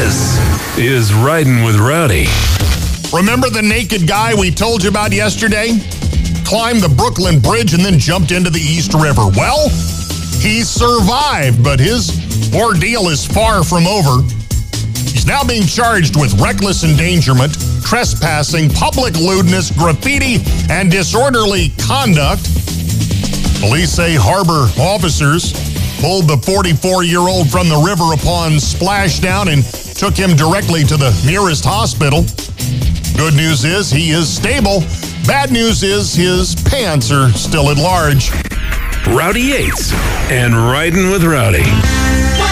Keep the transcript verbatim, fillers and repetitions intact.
This is Riding with Rowdy. Remember the naked guy we told you about yesterday? Climbed the Brooklyn Bridge and then jumped into the East River. Well, he survived, but his ordeal is far from over. He's now being charged with reckless endangerment, trespassing, public lewdness, graffiti, and disorderly conduct. Police say harbor officers pulled the forty-four-year-old from the river upon splashdown and took him directly to the nearest hospital. Good news is he is stable. Bad news is his pants are still at large. Rowdy Yates and Riding with Rowdy.